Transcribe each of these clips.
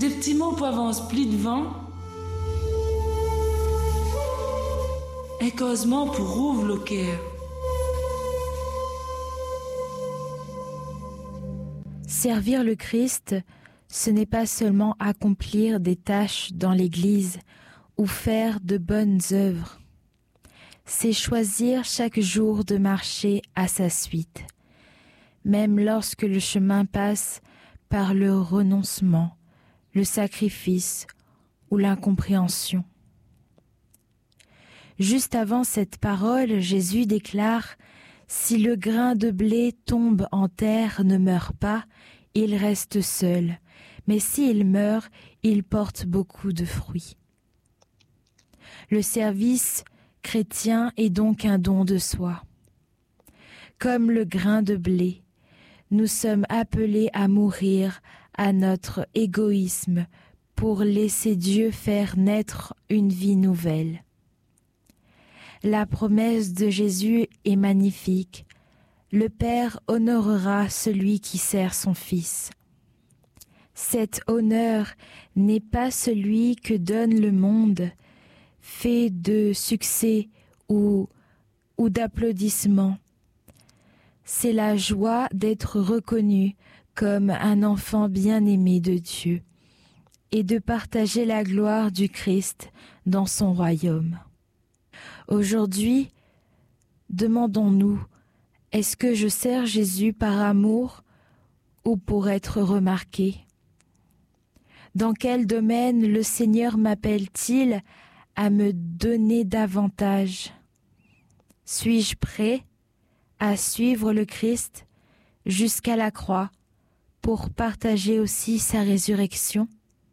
des petits mots pour avance pli devant, et causement pour ouvre le cœur. Servir le Christ, ce n'est pas seulement accomplir des tâches dans l'Église ou faire de bonnes œuvres. C'est choisir chaque jour de marcher à sa suite, même lorsque le chemin passe par le renoncement, le sacrifice ou l'incompréhension. Juste avant cette parole, Jésus déclare « Si le grain de blé tombe en terre, ne meurt pas, il reste seul, mais s'il meurt, il porte beaucoup de fruits. » Le service chrétien est donc un don de soi. Comme le grain de blé, nous sommes appelés à mourir à notre égoïsme pour laisser Dieu faire naître une vie nouvelle. La promesse de Jésus est magnifique. Le Père honorera celui qui sert son Fils. Cet honneur n'est pas celui que donne le monde, fait de succès ou d'applaudissements. C'est la joie d'être reconnu comme un enfant bien-aimé de Dieu et de partager la gloire du Christ dans son royaume. Aujourd'hui, demandons-nous, est-ce que je sers Jésus par amour ou pour être remarqué? Dans quel domaine le Seigneur m'appelle-t-il à me donner davantage? Suis-je prêt à suivre le Christ jusqu'à la croix pour partager aussi sa résurrection?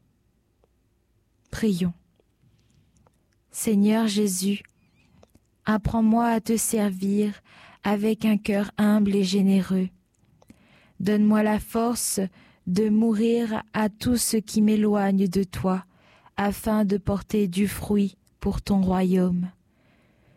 Prions. Seigneur Jésus, apprends-moi à te servir avec un cœur humble et généreux. Donne-moi la force de mourir à tout ce qui m'éloigne de toi, afin de porter du fruit pour ton royaume.